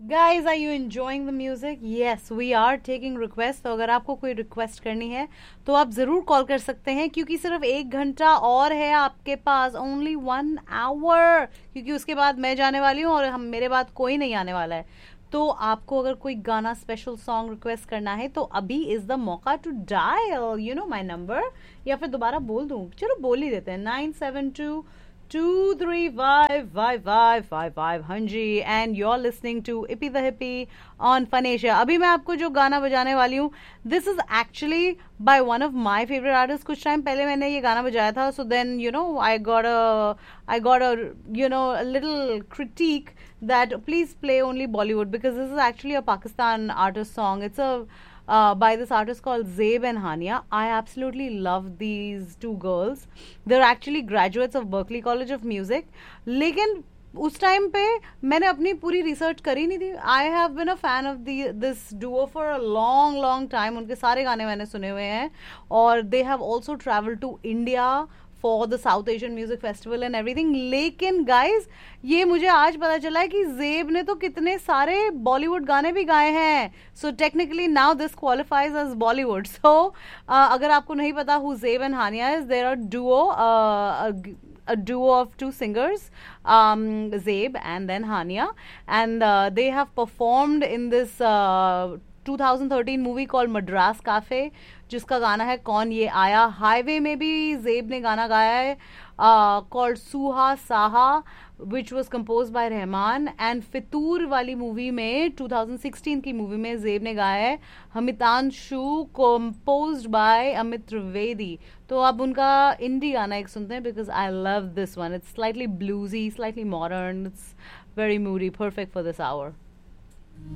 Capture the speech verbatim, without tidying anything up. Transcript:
Guys, are you enjoying the music? Yes, we are taking request. तो अगर आपको कोई रिक्वेस्ट करनी है तो आप ज़रूर कॉल कर सकते हैं, क्योंकि सिर्फ एक घंटा और है आपके पास, ओनली वन आवर, क्योंकि उसके बाद मैं जाने वाली हूँ और हम मेरे बाद कोई नहीं आने वाला है। तो आपको अगर कोई गाना स्पेशल सॉन्ग रिक्वेस्ट करना है तो अभी इज द मौका to dial you know my number, या फिर दोबारा बोल दूं, चलो बोल ही देते हैं, nine seven to to three five five five five five, हाँ जी। And you are listening to EP the hippie on फनेशिया। अभी मैं आपको जो गाना बजाने वाली हूँ, this is actually by one of my favourite artist. कुछ टाइम पहले मैंने ये गाना बजाया था, so then you know I got a I got a you know little critic that please play only Bollywood, because this is actually a Pakistan artist song. It's a uh, by this artist called Zaeb and Hania. I absolutely love these two girls. They're actually graduates of Berklee College of Music. लेकिन उस time पे मैंने अपनी पूरी research करी नहीं थी। I have been a fan of the this Duo for a long long time. उनके सारे गाने मैंने सुने हुए हैं, और they have also travel to India for the south Asian music festival and everything. लेकिन गाइज, ये मुझे आज पता चला है कि जेब ने तो कितने सारे बॉलीवुड गाने भी गाए हैं। So technically now this qualifies as Bollywood. सो अगर आपको नहीं पता हु जेब and Hania is, there are Duo, a duo of two singers, um, Zaeb and then Hania, and uh, they have performed in this uh, twenty thirteen movie called Madras Cafe, जिसका गाना है कौन ये आया। Highway में भी जेब ने गाना गाया है called सूहा Saha, which was compose bye Rahman. And फितूर वाली मूवी में ट्वेंटी सिक्सटीन की मूवी में जेब ने गाया है हमितांशु, कंपोज्ड बाय अमित त्रिवेदी। तो अब उनका इंडी गाना एक सुनते हैं, because I love this one. It's slightly ब्लूजी, slightly modern, it's very Moody, perfect for this our.